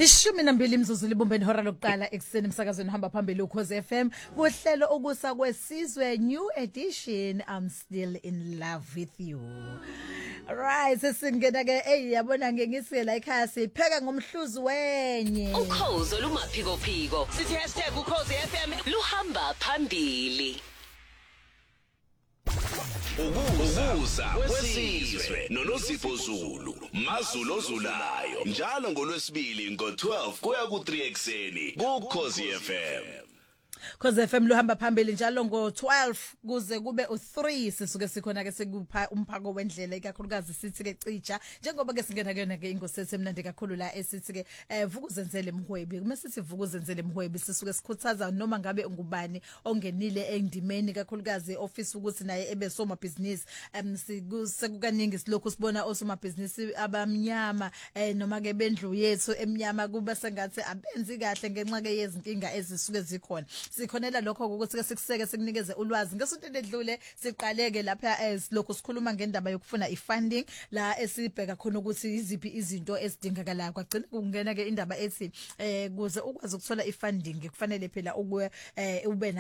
12 imzuzu libumbeni hora lokuqala ekseni emsakazweni hamba phambili uKhosi FM kuhlelo okusa kwesizwe new edition. I'm still in love with you. Right, sesingena ke yabona ngengisike la ekhaya sipheka ngomhluzi wenye. Ukhozi olumaphiko phiko. Sithi #ukhozi FM Luhamba phambili. Ukuza kwesizwe noNosipho Zulu Mazulu ozulayo njalo ngolwesibili ngo12 kuya ku3 ekseni kuKhosi FM. Khosi FM luhamba phambili njalo ngo12 kuze kube u3 sisuke sikhona ke sekupha umphako wendlela ikakhulukazi sithi ke cija njengoba ke singena kuyona ke ingosethi emnandi kakhulu la esithi ke vukuzenzele emhwebi kuma sithi vukuzenzele emhwebi sisuke sikhuthaza noma ngabe ungubani ongenile endimeni kakhulukazi office ukuthi naye ebe somabhizinisi sekukaningi silokhu sibona osomabhizinisi abamnyama noma ke bendlu yethu emnyama kuba sengathi abenzi kahle ngenxa ke yezinkinga ezisuke zikhona. Sikhonela lokho ukuthi ke sikuseke sikunikeze ulwazi ngesonto ledlule siqaleke lapha lokho sikhuluma ngendaba yokufuna ifunding la esibheka khona ukuthi iziphi izinto ezidingakalayo kwagcina kungena ke indaba ethi kuze ukwazi ukuthola ifunding kufanele phela ube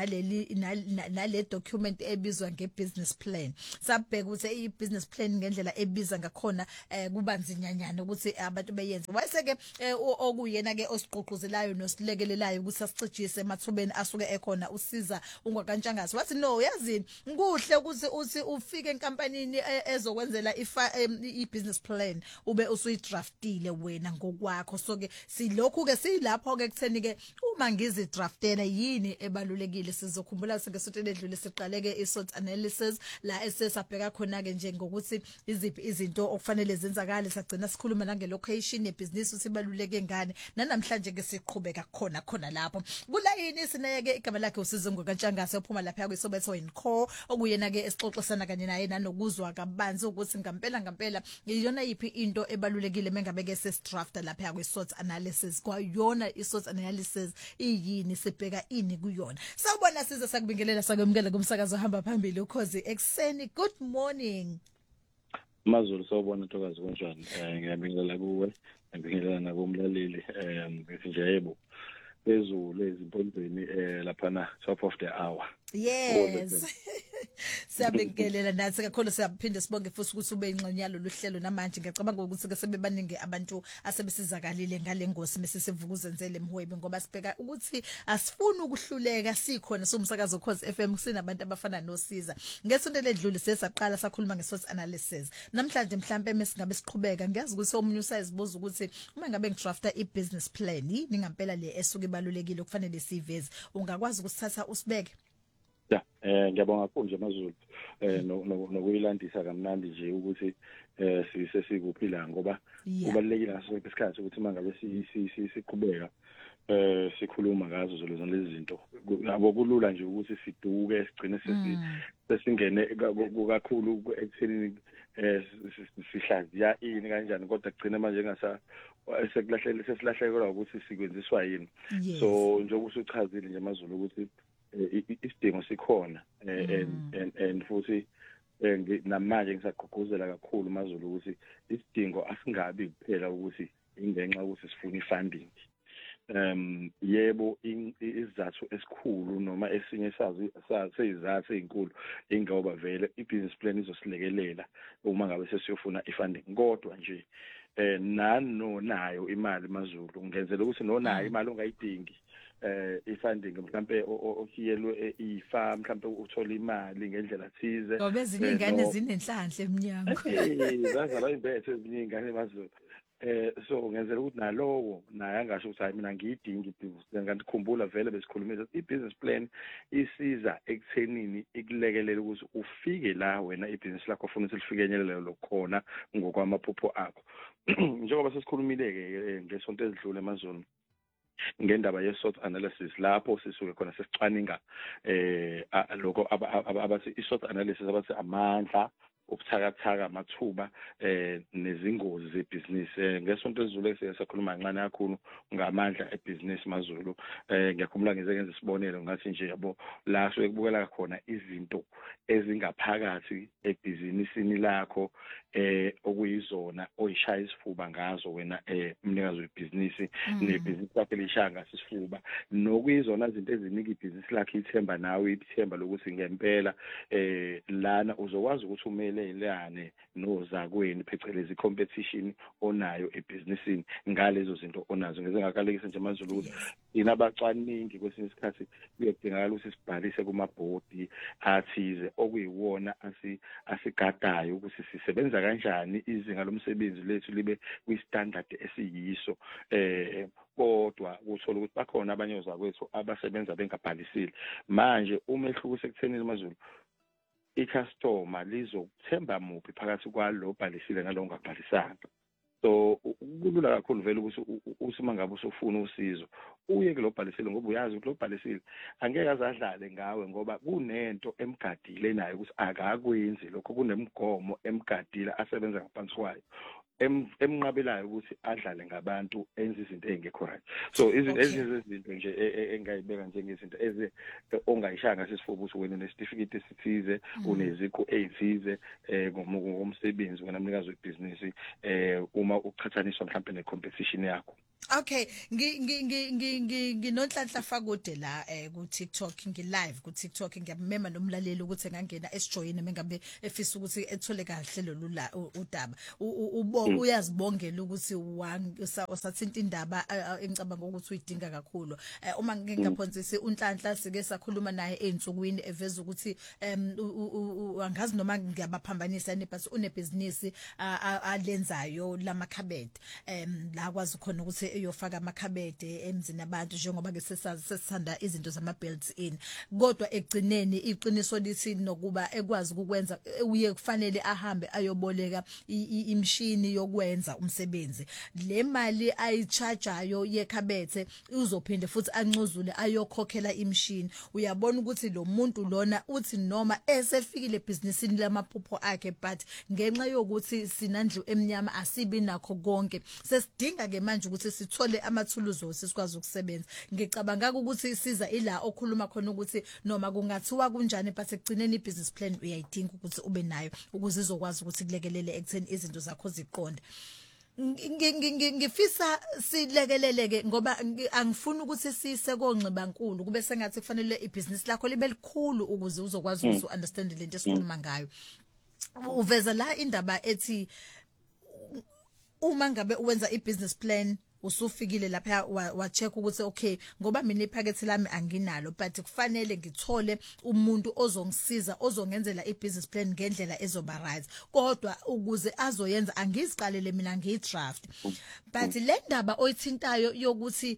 nale document ebizwa ngebusiness plan. Sabheka ukuthi ibusiness plan ngendlela ebiza ngakhona kubanzinyanyana ukuthi abantu beyenze wayeseke okuyena ke osiqoquzelayo nosilekelelayo ukuthi asicijise emathubeni asuke ekhona usiza ungakantshangasi wathi no yazini kuhle ukuthi uthi ufike enkampanini ezokwenzela i-business plan ube usuyidraftile wena ngokwakho so ke silokhu ke silapho ke kutheni ke uma ngizi draftela yini ebalulekile sizokhumbula ngesonto ledlule siqaleke i-SWOT analysis la esesabheka khona ke nje ngokuthi iziphi izinto okufanele zenzakale sagcina sikhuluma la ngelocation yebusiness usibaluleke ngane namhlanje ke siqhubeka khona lapho kula yini sineke igama lakhe usizo ngokantshangase uphuma lapha kwisobetho inco okuyena ke esixoxisana kanye naye nanokuzwa kabanzi ukuthi ngampela iyona yipi into ebalulekile mengabe ke sesidrafta lapha kwi-SWOT analysis kwayona i-SWOT analysis iyini sibheka ini kuyona. Sawubona size sakubingelela sakwemukela kumsakazo hamba phambili uKhosi ekseni. Good morning Mazulu. Sawubona Ntokazi konjani? Ngiyabingelela kuwe, ngiyabingelela nakumlaleli ngithi nje yebo phezulu ezimpondweni lapha na top of the hour. Yes. Siyabingelela nathi kakhulu siyaphinde sibonge futhi ukuthi ube ingxenyalo luhlelo namanje ngiyacabanga ukuthi ke sebebaningi abantu asebesizakalile ngalengosi mesisivukuzenzele emhwebi ngoba sibheka ukuthi asifuni ukuhluleka sikhona somsakazo Khosi FM sinabantu abafana nosiza. Ngesonto ledlule sesaqala sakhuluma ngeSWOT analysis. Namhlanje mhlambe mesingabe siqhubeka ngiyazi ukuthi omunye usayizibuza ukuthi uma ngabe ngidrafta i-business plan yini ngempela le esuke ibalulekile kufanele siveze ungakwazi ukusithatha usibeke. Ngiyabonga kakhulu nje Mazulu nokuyilandisa kamnandi nje ukuthi sisekuphila ngoba kubalekile ngaso sonke isikhathi ukuthi mangabe siqhubeka sikhuluma ngazo lezo lezi zinto akulula nje ukuthi siduke sigcine sesingene kakhulu ekutheni sihlaziya ini kanjani kodwa kugcina manje ngasa sesilahlekelwa ukuthi sikwenziswa yini. So njengoba usuchazile nje Mazulu ukuthi isidingo sikhona and futhi namanje ngisaqhugquzela kakhulu Mazulu ukuthi isidingo asingabi kuphela ukuthi ingenxa ukuthi sifuna ifunding. Yebo izathu esikhulu noma esinye sezizathu ezinkulu ingoba vele ibusiness plan izosilekelela uma ngabe sesiyofuna ifunding kodwa nje nayo imali Mazulu ngenzela ukuthi nonayo imali ongayidingi ifunding mhlambe ohiyelwe ifa mhlambe uthola imali ngendlela thize ngoba ezinye ingane zinenhlanhla eminyango zazala imbethe ezinye ingane Mazulu. So ngenzela ukuthi nalowo naye angasho ukuthi hayi mina ngiyidinga ibhizinisi ngikhumbula vele besikhulumisa i-business plan isiza ekuthenini ikulekelela ukuthi ufike la wena ibhizinisi lakho ufuna ukuthi lifikelele lokhona ngokwamaphupho akho. Njengoba sesikhulumile ke ngesonto ezidlule Mazulu ngendaba ye-SWOT analysis lapho sisuke khona sesicwaninga lokho abathi i-SWOT analysis abathi amandla ubuthakathaka amathuba nezingozi zebhizinisi. Ngesonto ezidlule siyakhuluma kancane kakhulu ngamandla ebhizinisi Mazulu. Ngiyakhumbula ngenze isibonelo ngathi nje yabo la soke kubukela khona izinto ezingaphakathi ebhizinisini lakho okuyizona oyishaya isifuba ngazo wena umnikazi webhizinisi nebhizinisi lakhe lishanga sisifuba nokuyizona izinto ezinika ibhizinisi lakhe ithemba nawe ithemba lokuthi ngempela lana uzokwazi ukuthi umelelane nozakweni phecelezi competition onayo ebhizinisini ngalezo zinto onazo ngezingakalekise nje manje ukuthi inabacwaningi kwesinye isikhathi kuyedingakala ukuthi sibhalise kumabhodi athize okuyiwona asigadayo ukuthi sisebenza kanjani izinga lomsebenzi lethu libe kwi-standard esiyiso kodwa uthola ukuthi bakhona abanye ozakwethu abasebenza bengabhalisile manje umehluko sekuthenini maZulu i-customer lizokuthemba muphi phakathi kwalo bhalisile nalo ongabhalisanga so kulula kakhulu vele ukuthi usima ngabe usufuna usizo uye kulobhalisile ngoba uyazi ukuthi lobhalisile angeke azadlale ngawe ngoba kunento emgadile nayo ukuthi akakwenzi lokho kunemigomo emgadile asebenza ngaphansi kwayo emnqabelayo ukuthi adlale ngabantu enze izinto ezingekho right so izinto nje engayibeka njengezinto ongayishanga sesifuba ukuthi wena nesitifiketi esithize uneziqu ezithize ngomsebenzi wena mnikazi webhizinisi uma uqhathaniswa mhlawumbe necompetition yakho. Okay, nginonhlanhla fakude la ku TikTok ngi-live ku TikTok ngiyamema nomlaleli ukuthi engangena esijoyini mengabe efisa ukuthi ethole kahle lolu udaba uyazibongela ukuthi usathinta indaba engicabanga ukuthi uyidinga kakhulu uma ngingaphonsisi unhlanhla sike sakhuluma naye einsukwini eveza ukuthi angazi noma ngiyabaphambanisa but unebusiness alenzayo lamakhabede la kwazi khona ukuthi eyofaka amakhabede emzini abantu njengoba ke sesithanda izinto zama built in kodwa egcineni iqiniso lithi nokuba ekwazi ukwenza uye kufanele ahambe ayoboleka imshini yokwenza umsebenzi le mali ayichargeayo yekhabethe uzophinde futhi ancuzule ayokhokhela imshini uyabona ukuthi lo muntu lona uthi noma esefikile businessini lamaphupho akhe but ngenxa yokuthi sinandlu emnyama asibi nakho konke sesidinga ke manje ukuthi sithole amathuluzi sikwazi ukusebenza ngicabanga ukuthi siza ila okhuluma khona ukuthi noma kungathiwa kunjani but ekugcineni ibusiness plan uyayidinga ukuthi ube nayo ukuze izokwazi ukuthi kulekelele ekutheni izinto zakho ziqonde ngifisa silekeleleke ngoba angifuni ukuthi sisekonxiba nkulu kube sengathi kufanele ibusiness lakho libe likhulu ukuze uzokwazi ukuthi understand lento esikhuluma ngayo uveza la indaba ethi uma ngabe uwenza ibusiness plan usufikile lapha wa-check ukuthi okay ngoba mina iphakethe lami anginalo but kufanele ngithole umuntu ozongisiza ozongenzela ibusiness plan ngendlela ezoba right kodwa ukuze azoyenza angiziqalele mina ngidraft but le ndaba oyithintayo yokuthi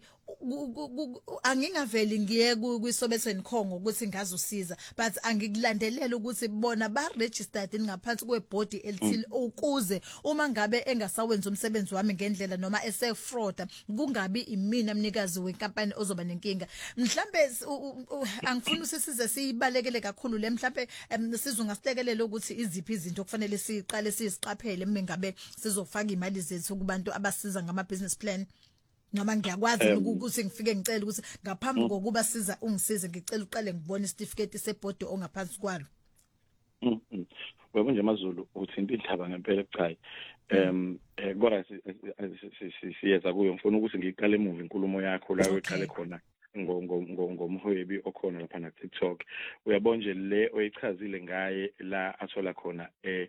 angingaveli ngiye kwisobethweni khongo ukuthi ngazusiza but angikulandelela ukuthi bona ba registered ngaphansi kwebody elithile ukuze uma ngabe engasawenza umsebenzi wami ngendlela noma ese-fraud kungabi imina mnikazi wenkampani ozoba nenkinga mhlambe angifuni usisize sibalekele kakhulu le mhlambe sizongasilekelela ukuthi iziphi izinto kufanele siqale siziqaphele mengabe sizofaka imali zethu kubantu abasiza ngama business plan noma ngiyakwazi ukuthi ngifike ngicela ukuthi ngaphambi kokuba siza ungisize ngicela uqale ngibone isitifiketi sebhodi ongaphansi kwalo webo nje maZulu uthinta indaba ngempela ebucayi kodwa siyeza kuyo mfuna ukuthi ngiqale emuva inkulumo yakho la uqale khona ngomhwebi okhona lapha na TikTok uyabona nje le oyichazile ngaye la athola khona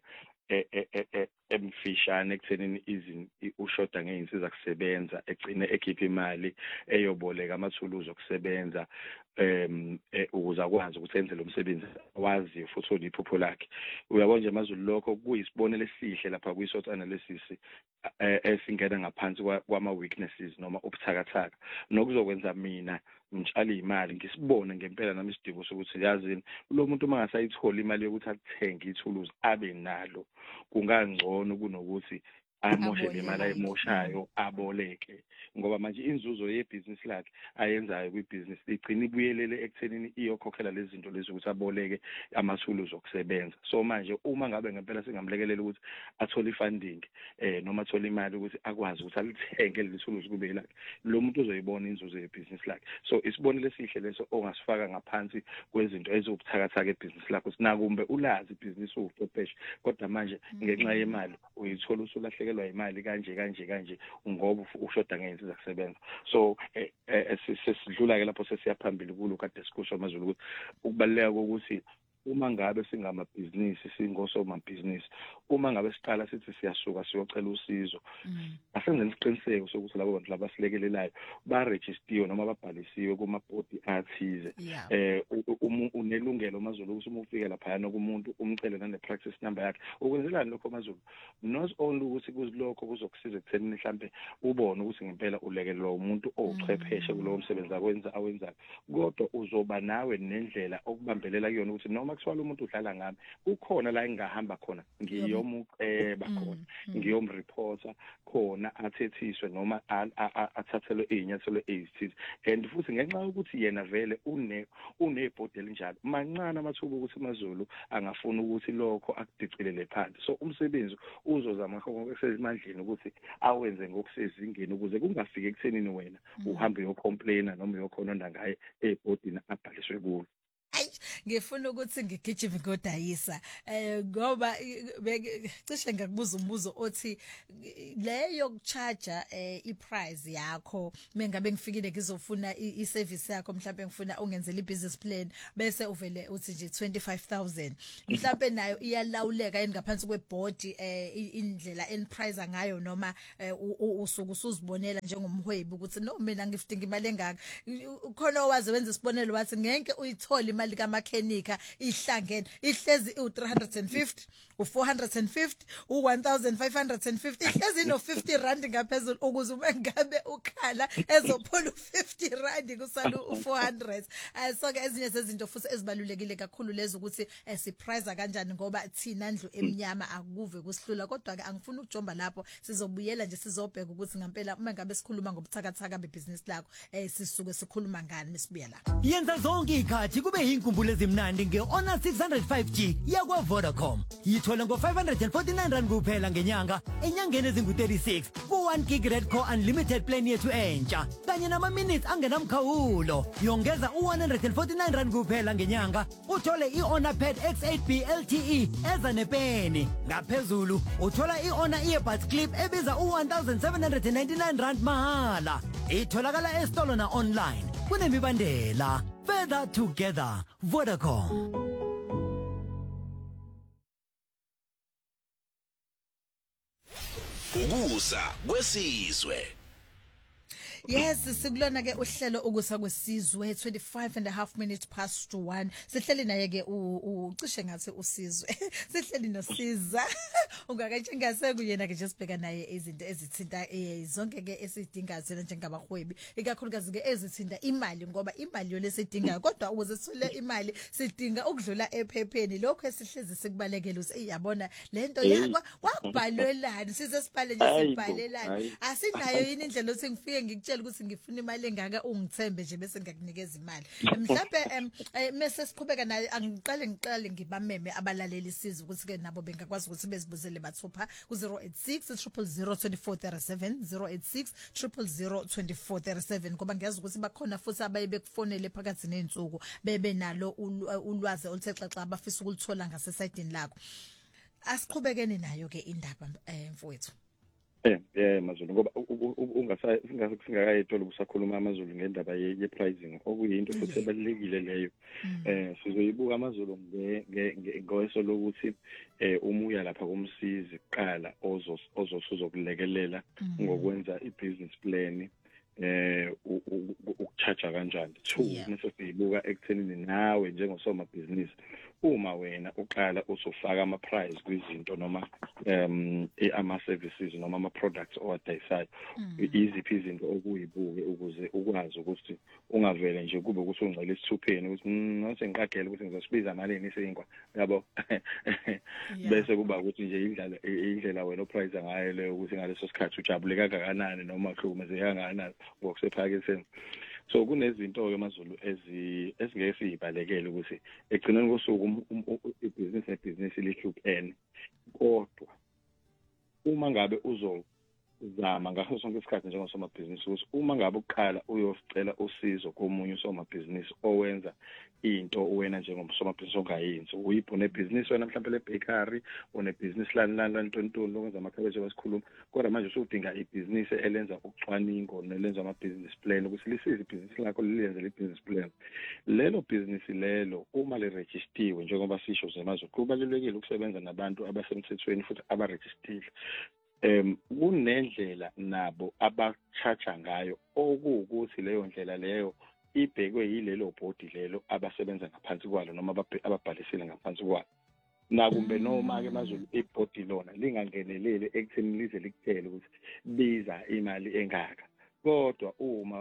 emfishane ekuthenini ushoda ngeinsiza kusebenza egcine ekhipha imali eyoboleka amathuluzi okusebenza ukuze akwazi ukuthi enze lo msebenzi wazi futhi oliphupho lakhe uyabona nje maZulu lokho kuyisibonelo esihle lapha kwi-SWOT analysis esingena ngaphansi kwama weaknesses noma ubuthakathaka nokuzokwenza mina ngitshale imali ngisibone ngempela nami isidingo sokuthi yazini lo muntu mangasayithola imali yokuthi athenge ithuluzi abe nalo kungangcono kunokuthi amoshe le mali ayimoshayo aboleke ngoba manje inzuzo yebhizinisi lakhe ayenzayo kwibhizinisi igcina ibuyelele ekuthenini iyokhokhela lezi zinto lezi ukuthi aboleke amathuluzi okusebenza. So manje uma ngabe ngempela singamlekelela ukuthi athole ifunding noma athole imali ukuthi akwazi ukuthi alithenge leli thuluzi kube lakhe, lo muntu uzoyibona inzuzo yebhizinisi lakhe. So isibonelo esihle leso ongasifaka ngaphansi kwezinto ezobuthakathaka ebhizinisi lakho. Sinakumbe ulazi ibhizinisi uwuqeqeshe kodwa manje ngenxa yemali uyithola usulahlekelwa imali kanje ngoba ushoda ngezinto zakusebenza. So sesidlula ke lapho sesiyaphambili kulo kade sikusho amazulu ukuthi ukubaleka kokuthi uma ngabe singamabhizinisi singosomabhizinisi, uma ngabe siqala sithi siyasuka siyocela usizo, asenze isiqiniseko sokuthi labo bantu labasilekelelayo baregistiwe noma babhalisiwe kumabhodi athize. Unelungelo mazulu ukuthi uma ufike lapha kumuntu umcele nane practice number yakhe. Ukwenzelani lokho mazulu? Not only ukuthi kuzilokho kuzokusiza ekuthenini mhlambe ubone ukuthi ngempela ulekelelwa umuntu owuchwepheshe kulowo msebenzi awenzayo, kodwa uzoba nawe nendlela okubambelela kuyona ukuthi noma kuswala umuntu udlala ngami ukhona la engahamba khona ngiyomuceba khona ngiyomreporta khona athethiswe noma athathelwe inyathelo ezithize. And futhi ngenxa yokuthi yena vele unebhodi elinjalo mancane amathuba ukuthi amazulu angafuna ukuthi lokho akudicilele phansi. So umsebenzi uzozama ngokusemandleni ukuthi awenze ngokusezingeni ukuze kungafiki ekuthenini wena uhambe uyocomplaina noma uyokhononda ngaye ebhodini abhaliswe kulo. Ngifuna ukuthi ngigijime ngodayisa ngoba cishe ngakubuza umbuzo othi leyo kucharger iprice yakho mengabe ngifikile ngizofuna iservice yakho mhlawumbe ngifuna ungenzele ibusiness plan bese uvele uthi nje 25,000 mhlawumbe nayo iyalawuleka yini ngaphansi kweboard indlela enprice ngayo noma usuku usuzibonela njengomhwebi ukuthi no mina ngifidinga imali engaka khona owazi wenza isibonelo wathi ngeke uyithola imali kamakhenika ihlangene ihlezi u350 u450 u1550 ihlezi no 50 rand ngaphezulu ukuze uma ngabe ukhala ezophola u50 rand kusala u400. So ke ezinye sezinto futhi ezibalulekile kakhulu lezo ukuthi siprice kanjani ngoba thina ndlu eminyama akuve kusihlula, kodwa ke angifuni ukujomba lapho, sizobuyela nje sizobheka ukuthi ngempela uma ngabe sikhuluma ngobuthakathaka bebusiness lakho sisuke sikhuluma ngani mesibuya la. Yenza zonke ikhathi kube inkumbulo ezimnandi ngeHonor 605G yakwa Vodacom. Yithola ngo549 rand kuphela ngenyanga enyangeni ezingu36 ku1 gig red core unlimited plan yethu entsha kanye nama minutes angenamkhawulo. Yongeza u149 rand kuphela ngenyanga uthole iHonor Pad X8B LTE eza nepeni. Ngaphezulu uthola iHonor earbuds clip ebiza u1799 rand mahala. Itholakala esitolo na online kunemibandela. Further together, Vodacom. Ukusa kwesizwe. Yes, sikulona ke uhlelo ukusa kwesizwe 25.5 sihleli naye ke ucishe ngathi usizwe sihleli noSiza ungakatshe ngase kuyena ke nje sibheka naye izinto ezithinta zonke ke esidinga zena njengabahwebi ikakhulukazi ke ezithinta imali ngoba imali yo lesidingayo kodwa ukuze sithole imali sidinga ukudlula ephepheni lokho esihlezi sikubalekela uthi yabona lento yakwa wakubhalelani size sibhale nje sibhalelani asinayo yini indlela othi ngifike ngikutshela ukuthi ngifuna imali engaka ungithembe nje bese ngiyakunikeza imali mhlawumbe mase siqhubeka nayo angiqale ngibameme abalaleli isizo ukuthi ke nabo bengakwazi ukuthi bezibuzele bathupha ku086 0002437 086 0002437 ngoba ngiyazi ukuthi bakhona futhi abaye bekufonele phakathi nensuku bebe nalo ulwazi oluthe abafisa ukulithola ngasesayidini lakho. Asiqhubekeni nayo ke indaba mfowethu. Mazulu ngoba singakayithola ukusakhuluma amazulu ngendaba ye-pricing okuyinto futhi ebalekile leyo. Sizoyibuka amazulu ngoyeso lokuthi umuya lapha kumsizi kuqala ozosuzokulekelela ngokwenza i-business plan ukucharge kanjani. 2 mase siyibuka ekuthenini nawe njengosomabhizinisi uma wena uqala usufaka ama price kwizinto noma ama services noma ama products owadayisayo iziphi izinto okuyibuke ukuze ukwazi ukuthi ungavele nje kube ukuthi ungcela isithupheni ukuthi nose ngiqagela ukuthi ngizosibiza malini isinkwa yabo bese kuba ukuthi nje indlela wena oprice ngayo leyo ukuthi ngaleso sikhathi ujabuleka kangakanani noma uhlukumezeka kangakanani ngokusephaketheni. So kunezinto ke maZulu esingeke sizibalekele ukuthi egcineni kosuku ibhizinisi lihlukene kodwa uma ngabe uzozama ngaso sonke isikhathi njengosomabhizinisi ukuthi uma ngabe uqala uyosicela usizo komunye usomabhizinisi owenza into wena njengomsomabhizinisi ongayenzi uyibhune ibhizinisi wena mhlawumbe le bakery unebhizinisi lana ntontoni lokwenza amakhabeji wasikhuluma kodwa manje usudinga ibhizinisi elenza ucwaningo nelenza ama-business plan ukuthi lisize ibhizinisi lakho lilenze le-business plan. Lelo bhizinisi lelo uma lirejistiwe njengoba sisho zemaZulu kubalulekile ukusebenza nabantu abasemthethweni futhi abarejistile. Kunendlela nabo abacharge ngayo okuwukuthi leyo ndlela leyo ibhekwe yilelo body lelo abasebenza ngaphansi kwalo noma ababhalisile ngaphansi kwalo. Nakumbe noma ke maZulu ibody lona lingangenelele ekutheni lize likutshele ukuthi biza imali engaka. Kodwa uma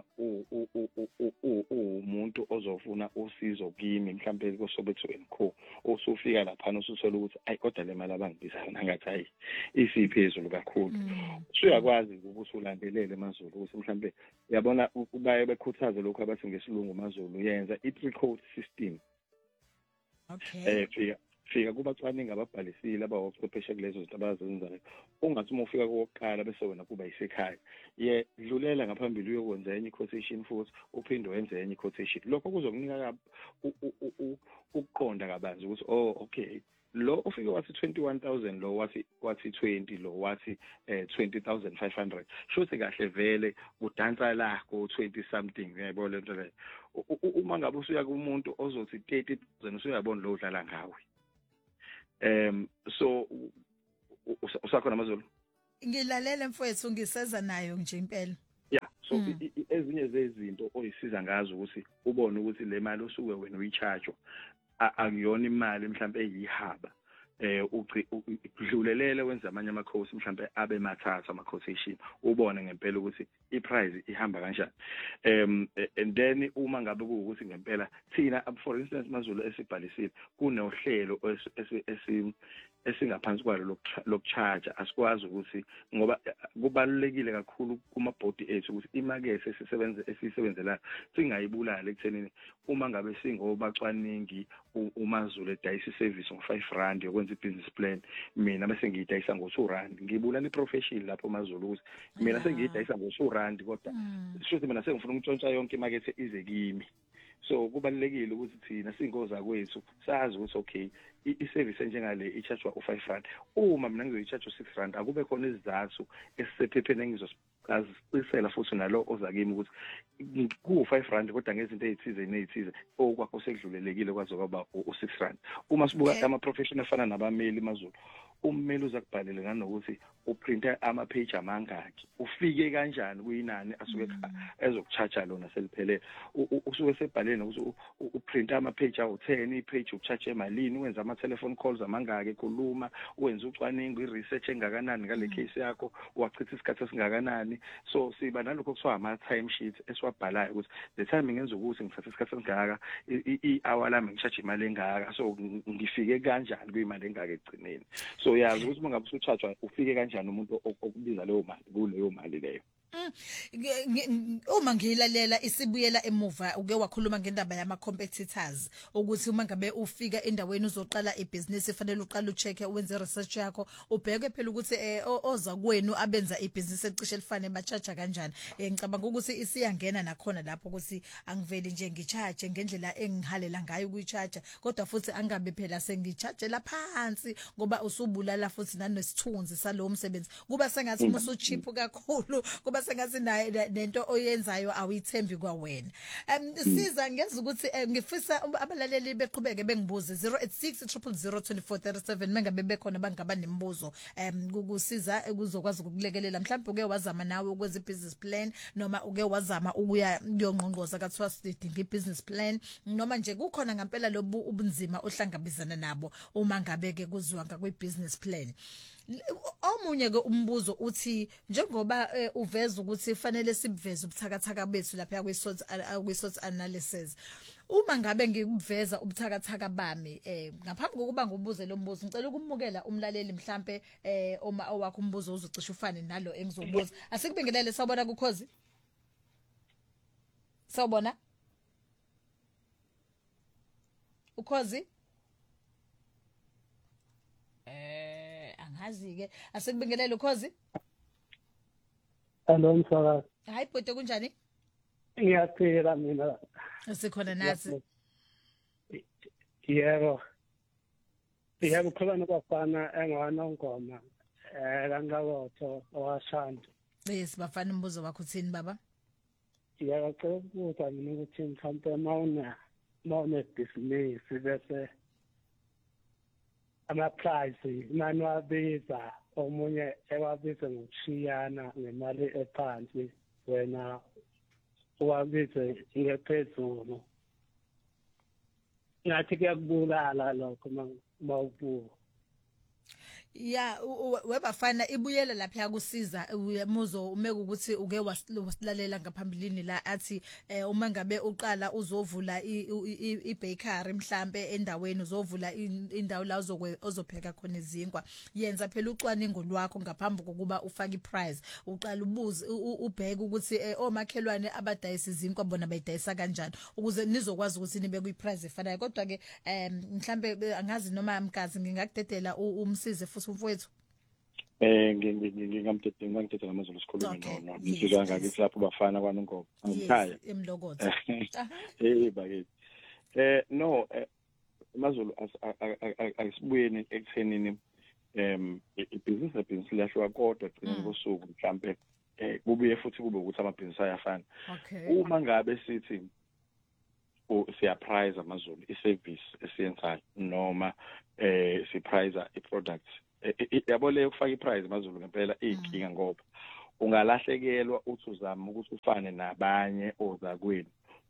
umuntu ozofuna usizo kimi mhlambe kosobethu enkho usufika lapha usuthola ukuthi ayi kodwa le mali abangibizayo nangathi ayi isiphezulu kakhulu. Usuyakwazi ukuthi ulandelele maZulu ukuthi mhlambe uyabona baye bekhuthaze lokho abathi ngesilungu maZulu yenza i-3 code system. Okay. Fika kubacwaninga ababhalisile abawochwepheshe kulezo zinto abazenzayo ungathi uma ufika kokuqala bese wena kuba isekhaya dlulela ngaphambili uyokwenza enye quotation futhi uphinde wenze enye quotation. Lokho kuzokunika ukuqonda kabanzi ukuthi okay lo ufike wathi 21,000 lo wathi 20 lo wathi 20,500 shothi kahle vele udansa lakho 20 something uyayibona lento le. Uma ngabe usuya kumuntu ozothi 30,000 usuyabona lo udlala ngawe. So usakhona maZulu ngilalela mfowethu ngiseza nayo nje impela. Yeah, so ezinye zezinto oyisiza ngazo ukuthi ubone ukuthi le mali osuke wena uyicharge akuyona imali mhlambe eyihaba udlulelele wenza amanye amakhosi mhlambe abe mathathu ama quotation ubone ngempela ukuthi iprice ihamba kanjani. And then uma ngabe kuukuthi ngempela thina for instance maZulu esibhalisile kunohlelo esingaphansi kwalo lokucharge asikwazi ukuthi ngoba kubalulekile kakhulu kuma body ethu ukuthi imakethe esisebenzela singayibulala ekuthenini uma ngabe singobacwaningi umaZulu edayisa service ngo5 yokwenza ibusiness plan mina bese ngiyidayisa ngo2 ngibulala iprofession lapho maZulu ukuthi mina sengiyidayisa ngo2 kodwa shothi mina sengifuna ukutshontsha yonke imakethe ize kimi. So kubalulekile ukuthi thina singoza kwethu sazi ukuthi okay iservice enjengale i-charge u5 uma mina ngizoyi-charge u6 akube khona izizathu esisephepheni engizosiqisela futhi nalo oza kimi ukuthi ku5 kodwa ngezinto ezithize okwakho sekudlulelekile kwazi kwaba u6. Uma sibuka ama-professional afana nabameli maZulu ummeli uzakubhalela nganokuthi uprinta ama-page amangaki ufike kanjani kuyinani asuke ezokucharge lona seliphelele usuke sebhaleni ukuthi uprinta ama-page awu10 ipage ucharge emalini wenza ama-telephone calls amangaki ekhuluma wenza ucwaningo i-research engakanani ngale case yakho wachitha isikhathi esingakanani. So siba nalokho kuthiwa ama-time sheets esiwabhalayo ukuthi the time ngenza ukuthi ngithatha isikhathi esingaka i-hour lami ngicharge imali engaka so ngifike kanjani kuyimali engaka ekugcineni. So yazi ukuthi mangabe usucharge ufike kanjani umuntu okubiza leyo mali kuleyo mali leyo. Uma ngilalela isibuyela emuva uke wakhuluma ngendaba yama competitors ukuthi uma ngabe ufika endaweni uzoqala ibusiness efanele uqala ucheck wenze research yakho ubheke phela ukuthi oza kwenu abenza ibusiness ecishe lifane bacharge kanjani. Ngicabanga ukuthi isiyangena nakhona lapho ukuthi angiveli nje ngicharge ngendlela engihalela ngayo ukuyicharge kodwa futhi angabe phela sengicharge la phansi ngoba usubulala futhi nanesithunzi salowo msebenzi kuba sengathi musu cheap kakhulu kuba sengathi nento oyenzayo awuyithembi kwawena. Siza ngeza ukuthi ngifisa abalaleli beqhubeke bengibuze 086 0002437 mengabe bekhona bangaba nemibuzo kukusiza kuzokwazi ukukulekelela. Mhlawumbe uke wazama nawe ukwenza business plan noma uke wazama ukuya kuyongqongqoza kaThwa sidinga ibusiness plan noma nje kukhona ngempela lobu ubunzima ohlangabezana nabo uma ngabe ke kuziwa ngakwi-business plan. Omunye ke umbuzo uthi njengoba uveza ukuthi fanele sibuveze ubuthakathaka bethu lapha kwi-SWOT analysis, uma ngabe ngikuveza ubuthakathaka bami ngaphambi kokuba ngibuze lo mbuzo ngicela ukumukela umlaleli mhlambe uma owakho umbuzo uzocisha ufane nalo engizobuza. Asikubingelele sawubona kuKhozi. Sawubona uKhozi. Angazi ke asikubingelele uKhozi. Hello msakazi. Hayi bhuti kunjani? Ngiyaphila mina. Sikhona nathi. Yebo. Yebo khona nobafana engawanongoma kaNgabotho owashanda. Yes bafana umbuzo wakho uthini baba? Ngiyacela ukubuza mina ukuthi mhlawumbe mawune business bese ama-price nani wabiza omunye ewabize ngokushiyana ngemali ephansi wena uwabize ngephezulu. Ngathi kuyakubulala lokho mawubuka. Ya webafana ibuyela lapha yakusiza umuzo umeke ukuthi uke wasilalela ngaphambilini la athi uma ngabe uqala uzovula ibakery mhlambe endaweni uzovula indawo la ozopheka khona izinkwa. Yenza phela ucwaningo lwakho ngaphambi kokuba ufake iprice. Uqala ubuze ubheke ukuthi omakhelwane abadayisa izinkwa bona bayidayisa kanjani ukuze nizokwazi ukuthi nibe kuiprice efanayo. Kodwa ke mhlambe angazi noma amkazi ngingakudedela umsize futhi umfowethu. Ngingamthethe ngamazulu sikhulume no. Ngizizwa ngakithi lapho bafana kwaNongoma. Ngikhaya. Emlokotho. Bakithi. No amazulu asibuyeni ekuthenini ibhizinisi liyahluka kodwa gcina ngosuku mhlambe kubuye futhi kube ukuthi amabhizinisi ayafana. Uma ngabe sithi siyaprice amazulu iservice esiyenzayo noma siprice iproduct yabo le ukufaka iprice amazulu ngempela inkinga ngoba ungalahlekelwa uthi uzama ukuthi ufane nabanye ozakwenu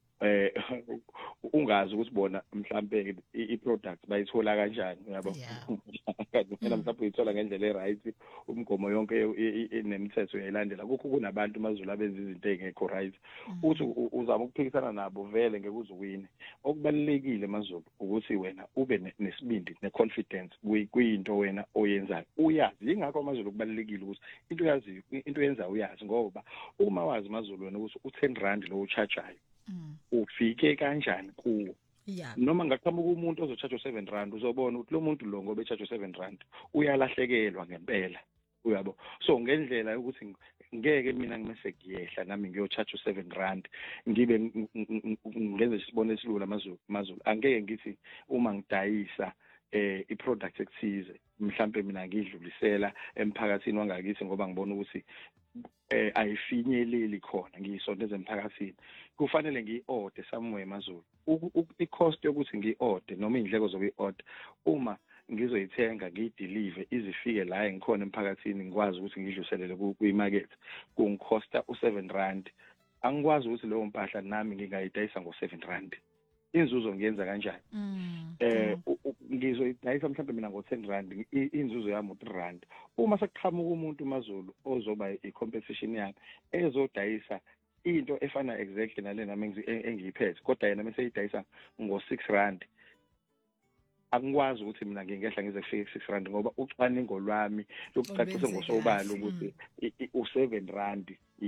ungazi ukuthi bona mhlambe iproduct bayithola kanjani yabo mina mhlawumbe uyithola ngendlela eright umgomo yonke enemithetho uyayilandela kukho kunabantu amazulu abenza izinto ezingekho right uthi uzama ukuphikisana nabo vele ngeke uzuwine. Okubalekile amazulu ukuthi wena ube nesibindi neconfidence kuyinto wena oyenzayo uyazi. Ingakho amazulu kubalekile ukuthi into yenza uyazi ngoba uma wazi amazulu wena ukuthi u10 lo uchajayo ufike kanjani kuwo. Noma ngaqhamuka umuntu ozochaja u7 uzobona ukuthi lo muntu lo ngoba echaja u7 uyalahlekelwa ngempela uyabo. So ngendlela ukuthi ngeke mina ngimese ngiyehla nami ngiyochaja u7 ngibe ngenze isibone esilula amazulu angeke ngithi uma ngidayisa iproduct ekuthize mhlambe mina ngidlulisela emphakathini wangakithi ngoba ngibona ukuthi ayifinyeleli khona ngiyisondeza emphakathini kufanele ngiyi-order somewhere amazulu. I-cost yokuthi ngiyi-order noma indleko zokuyi-order uma ngizoyithenga ngiyideliver izifike la engikhona emphakathini ngikwazi ukuthi ngidluliselele kuyimarket kungikhosta u7. Angikwazi ukuthi leyo mpahla nami ngingayidayisa ngo7. Inzuzo ngiyenza kanjani? Ngizoyidayisa mhlawumbe mina ngo10 inzuzo yami u3. Uma sekuqhamuka umuntu amazulu ozoba i-competition yakhe ezodayisa into efana exactly nale nami engiyiphethe kodwa yena mase eyidayisa ngo6, angikwazi ukuthi mina ngingehla ngize kufike ku6 ngoba ucwaningo lwami lokucacisa ngosobala ukuthi u7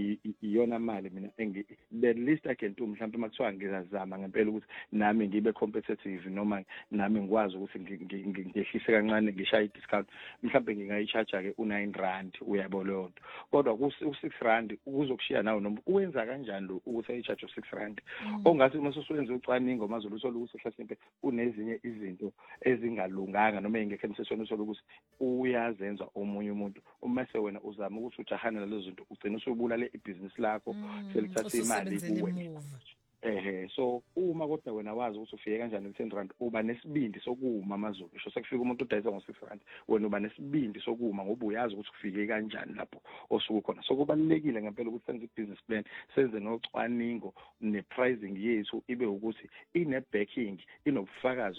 iyona mali mina the least I can do mhlawumbe makuthiwa ngizazama ngempela ukuthi nami ngibe competitive noma nami ngikwazi ukuthi ngehlise kancane ngishaye i-discount mhlawumbe ngingayicharge ke u9 uyabo leyo nto kodwa u6 rand uzokushiya nawe noma uwenza kanjani lo ukuthi ayicharge u6 rand ongathi uma usuwenza ucwaningo mazulu uthola ukuthi mhlawumbe kunezinye izinto ezingalunganga noma engekho emthethweni uthola ukuthi uyazenza omunye umuntu uma wena uzama ukuthi ujahane nalezo zinto ugcina usubulale ibhizinisi lakho selithatha imali kuwe so uma kodwa wena wazi ukuthi ufike kanjani ku10 rand uba nesibindi sokuma amazulu sho sekufika umuntu udayisa ngo6 rand wena uba nesibindi sokuma ngoba uyazi ukuthi ufike kanjani lapho osuku khona so kubalekile ngempela ukuthi senze business plan senze nocwaningo nepricing yethu ibe ukuthi ine backing inobufakazi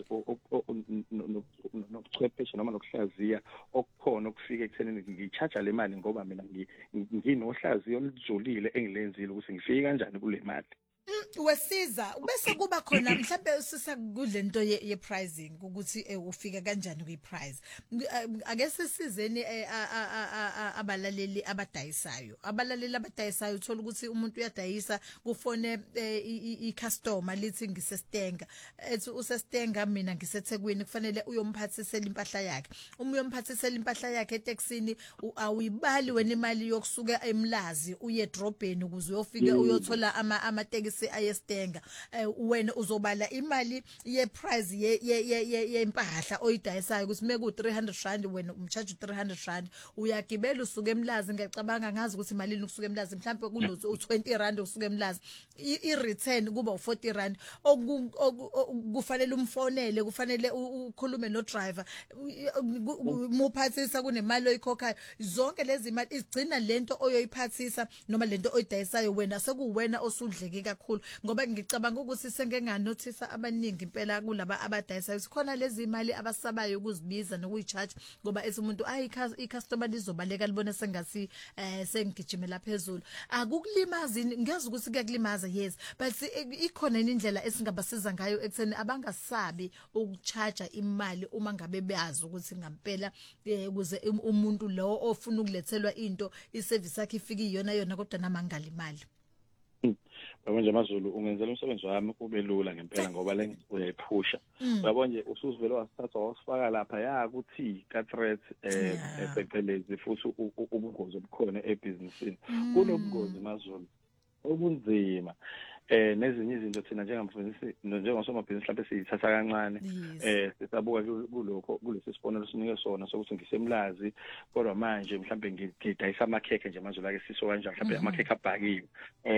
nokuchwephesha noma nokuhlaziya okukhona okufika ekuthenini ngicharge le mali ngoba mina nginohlaziyo olujulile engilenzile ukuthi ngifike kanjani kule mali wesiza bese kuba khona mhlawumbe usisa kudlento ye-pricing ukuthi ufika kanjani kwi-price ake sisizeni abalaleli abadayisayo uthola ukuthi umuntu uyadayisa kufone i-customer lithi ngiseStenga ethi useStenga mina ngiseThekwini kufanele uyomphathisela impahla yakhe uyomphathisela impahla yakhe eTexini awuyibali wena imali yokusuka eMlazi uye edrobheni ukuze uyofika uyothola amatekisi ayeStenga wena uzobala imali ye-price yempahla oyidayisayo ukuthi meku 300 rand wena umcharge 300 rand uyagibela usuke eMlazi ngiyacabanga ngazi ukuthi imali usuke eMlazi mhlawumbe kuno 20 rand usuke eMlazi i-return kuba u40 rand kufanele umfonele kufanele ukhulume no driver muphathisa kunemali oyikhokhayo zonke lezi imali igcina lento oyoyiphathisa noma lento oyidayisayo wena sekuwena osudleke kakhulu ngoba ngicabanga ukuthi sengeke nganothisa abaningi impela kulaba abadayisayo sikhona lezi imali abasabayo ukuzibiza nokuyicharge ngoba esumuntu i-customer lizobaleka libone sengasi sengigijimela phezulu akukulimazi ngiyeza ukuthi kuyakulimaza yes but ikhona indlela esingabasiza ngayo ekutheni abangasabi ukucharge imali uma ngabe beyazi ukuthi ngampela ukuze umuntu lo ofuna ukulethelwa into iservice yakhe ifike iyona kodwa namangali imali manje amazulu ungenzela umsebenzi wami kube lula ngempela ngoba le uyayiphusha uyabona nje usuzivele wasithatha wasifaka lapha yakuthi ka threat phecelezi futhi ubungozi obukhona ebusinessini kunobungozi amazulu obunzima nezinye izinto thina njengamfundisi njengosomabhizinisi lapho siyithatha kancane sisabuka kulokho kulesi sibonelo sinike sona sokuthi ngisemlazi kodwa manje mhlambe ngidayisa amakhekhe nje manje la ke siso kanjani mhlambe amakhekhe abhakiwe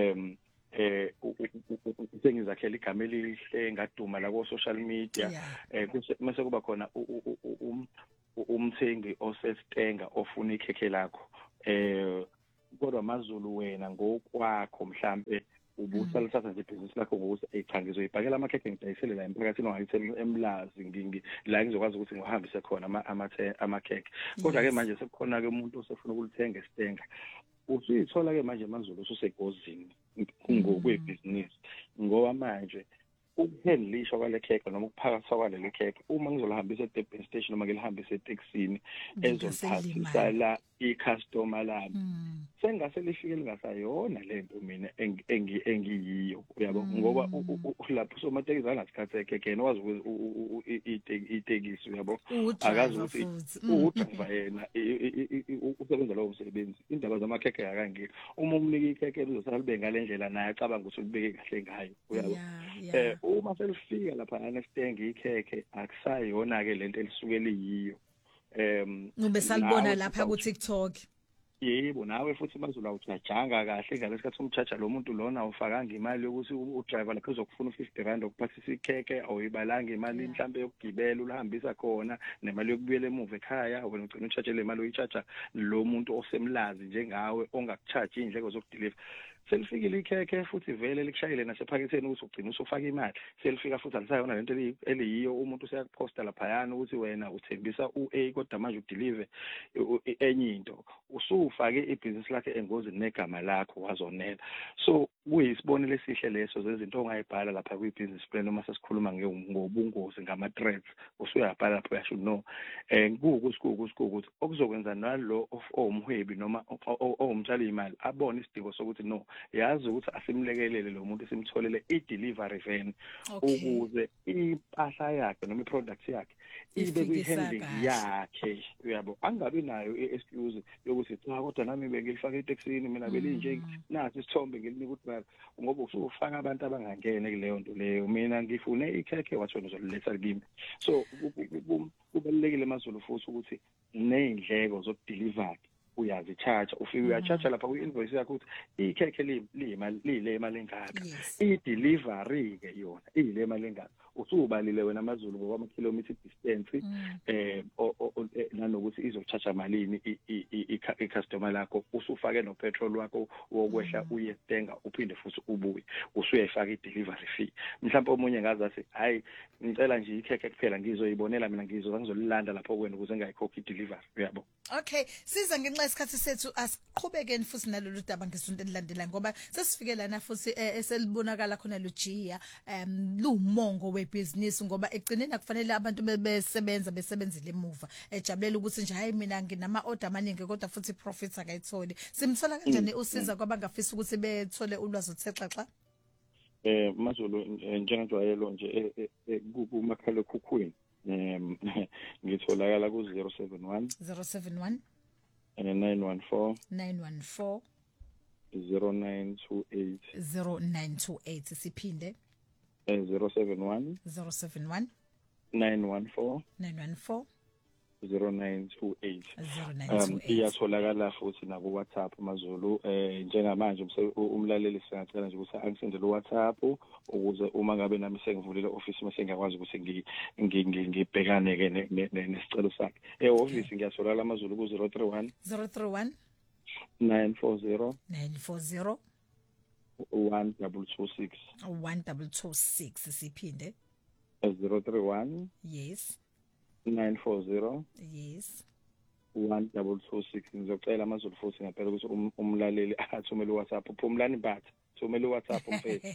sengizakhela igama elihle ngaduma la ku social media mase kuba khona umthengi oseStenga ofuna ikhekhe lakho kodwa amazulu wena ngokwakho mhlambe ubusalithatha nje ibhizinisi lakho ngokuthi cha ngizoyibhakela amakhekhe ngidayisele la emphakathini ongayithela eMlazi la ngizokwazi ukuthi ngihambise khona amakhekhe kodwa ke manje sekukhona ke umuntu osefuna ukulithenga eStenga usuyithola ke manje amazulu usegozini ngokwebhizinisi ngoba manje ukuhandlisha kwale khekhe noma ukuphakathwa kwale khekhe uma ngizolihambisa eDurban station noma ngilihambise eTexini ezophathisa la i-customer lami sengase lifike lingasayona lento mina engiyiyo uyabo ngoba lapho somatekisi angasikhathe khekhe wazi ukuthi itekisi uyabo akazi ukuthi udriver yena usebenza lowo msebenzi indaba zamakhekhe akangeke uma umnika ikhekhe uzosala libe ngalendlela naye acabanga ukuthi ulibeke kahle ngayo uyabo uma selifika lapha aneStenga ikhekhe akusayona ke lento elisuke liyiyo ube salibona lapha ku TikTok yebo nawe futhi mazula uthajanga kahle ngalesikhathi umchacha lo muntu lona ufakanga imali yokuthi udriver lapho uzokufuna 50 rand okuphathisa ikhekhe awuyibalanga imali mhlambe yokugibela ulahambisa khona nemali yokubuyela emuva ekhaya wena ugcina uchacha le mali oyichacha lo muntu osemlazi njengawe ongakuchaji indleko zokudeliver selifikile ikhekhe futhi vele likushayile nasephaketheni ukuthi ugcina usufaka imali selifika futhi alisayona lento eliyiyo umuntu useyaposta laphayana ukuthi wena uthembisa uA kodwa manje udeliver enye into usufake ibhizinisi lakhe engozini negama lakho wazonela so kuyisibonelo esihle leso zezinto ongayibhala lapha kwi-business plan uma sesikhuluma ngobungozi ngama-threats usuyabhala lapho uyasho no kuwukuthi okuzokwenza nalo owumhwebi noma owumtshali imali abone isidingo sokuthi no yazi ukuthi asimlekelele lo muntu simtholele i-delivery van ukuze impahla yakhe noma i-product yakhe ibe kwi-handling yakhe uyabo angabi nayo i-excuse yokuthi cha kodwa nami bengilifaka eTexini mina belinje nathi isithombe ngilinika ukuthi ngoba usufaka abantu abangangene kuleyo nto leyo mina ngifune ikhekhe wathona uzoletha kimi so kubalekile maZulu futhi ukuthi nezindleko zokudeliver uyazi charge ufike uyacharge lapha kwi-invoice yakho ukuthi ikhekhe lile imali engaka i-delivery ke yona ile imali engaka usubalile wena maZulu ngokwama-kilometer distance nanokuthi izocharge malini i-customer lakho usufake no petrol wakho wokwehla uye stenga uphinde futhi ubuye usuyayifaka i-delivery fee mhlawumbe omunye ngazi athi hayi ngicela nje ikhekhe kuphela ngizoyibonela mina ngizolilanda lapho kwena ukuze ngayikhokhi i-delivery uyabo. Okay siza ngenxa isikhathi sethu asiqhubekeni futhi nalolu daba ngesonto elilandelayo ngoba sesifike lana futhi eselibonakala khona lujiya lumongo webusiness ngoba egcineni akufanele abantu besebenzile emuva ejabulela ukuthi nje hayi mina nginama order amaningi kodwa futhi profits akayitholi simthola kanjani usiza kwabangafisa ukuthi bethole ulwazi uthexaxa maZulu njengajwayelo nje kumakhala ekhukhwini ngitholakala ku 071 914 0928 siphinde 071 914 0928 iyatholakala futhi na ku WhatsApp maZulu njengamanje umlaleli singacela nje ukuthi angisendele WhatsApp ukuze uma ngabe nami sengivulile office mase ngiyakwazi ukuthi ngibhekane ke nesicelo sakhe office ngiyatholakala maZulu ku 031 940 1226 siphinde 031 yes 940 yes 1226 ngizocela maZulu futhi ngempela ukuthi umlaleli athumele WhatsApp uphumlani bathi thumela WhatsApp umfethu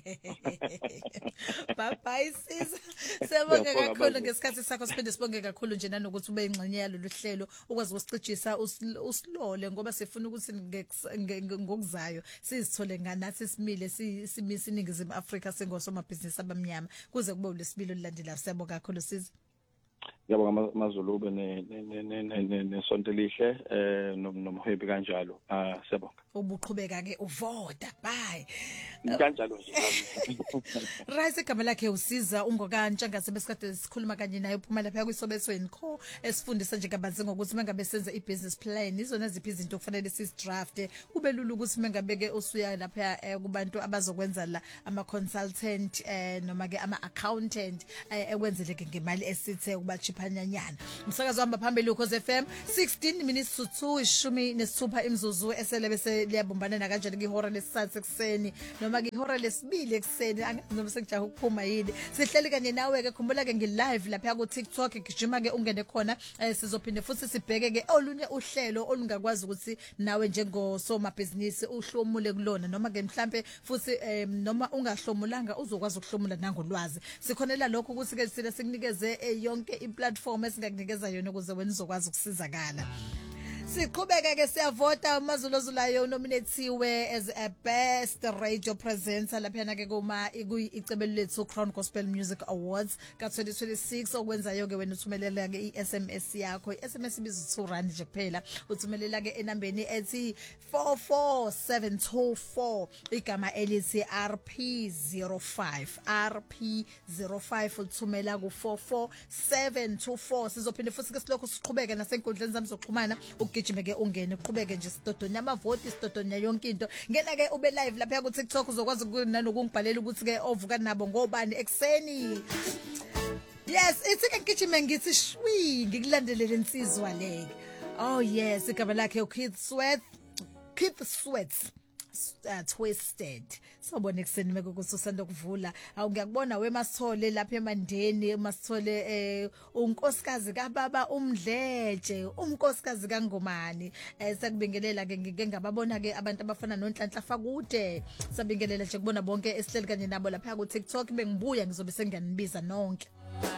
bye siza sebonge kakhulu ngesikhathi sakho siphinde sibonge kakhulu nje nanokuthi ube ingxenye yalolu hlelo ukwazi ukusicijisa usilole ngoba sifuna ukuthi ngokuzayo sizithole nganathi simile simisa iningizimu Afrika singosomabhizinisi abamnyama kuze kube ulesibili olilandelayo siyabonga kakhulu siza. Ngiyabonga maZulu ube nesonto elihle nomhwebi kanjalo siyabonga ubuqhubeka ke uvoda bye kanjalo nje Rise igama lakhe usiza ungokantshi ngasebesikade sikhuluma kanye naye uphuma lapha kwisobesweni kho esifundisa nje kabanzi ngokuthi mangabe senza i-business plan izona ziphi izinto kufanele sizidraft kube lula ukuthi mangabeke usuya lapha kubantu abazokwenza la ama consultant noma ke ama accountant ekwenzeleke ngemali esithe kuba chiphanyanyana umsakazo wahamba phambili uKhosi FM 16 minutes to 2 ishumi nesithupha imzuzu esele bese liyabumbana na kanjani ngihora lesithathu ekseni noma ngihora lesibili ekseni angazi noma sengijaha ukuphuma yini sihleli kanye nawe ke khumbula ke ngi-live lapha ku TikTok gijima ke ungene khona sizophinde futhi sibheke ke olunye uhlelo olungakwazi ukuthi nawe njengosomabhizinisi uhlomule kulona noma ke mhlambe futhi noma ungahlomulanga uzokwazi ukuhlomula nangolwazi sikhonela lokho ukuthi ke sina sikunikeze yonke i-platform esingakunikeza yona ukuze wena uzokwazi ukusizakala. Siqhubeka ke siyavota uMaZulu ozulayo nominathiwe as a best radio presenter lapha ke kuma icebelo lethu Crown Gospel Music Awards ka 2026 okwenzayo ke wena uthumelela ke iSMS yakho iSMS ibiza 2 rand nje kuphela uthumelela ke enambeni ethi 44724 igama elithi RP05 uthumela ku 44724 sizophinde futhi ke silokho siqhubeka nasenkundleni zami zokuxhumana ugijime ke ungene uqhubeke nje sidodonya amavoti sidodonya yonke into ngena ke ube live lapha ku TikTok uzokwazi nanokungibhalela ukuthi ke ovuka nabo ngobani ekseni. Yes ithi ke gijime ngithi shwi ngikulandelele insizwa leke oh yes igaba lakhe uKeith Sweat Twisted. Sobona ekseni mekususanda kuvula. Awu ngiyakubona wemasithole lapha eMandeni, masithole unkosikazi kaBaba uMdletshe, unkosikazi kaNgomani. Sakubingelela ke ngike ngababona ke abantu abafana noNhlanhla Fakude. Sabingelela nje kubona bonke esihleli kanye nabo lapha ku TikTok bengibuya ngizobe sengiyanbiza nonke.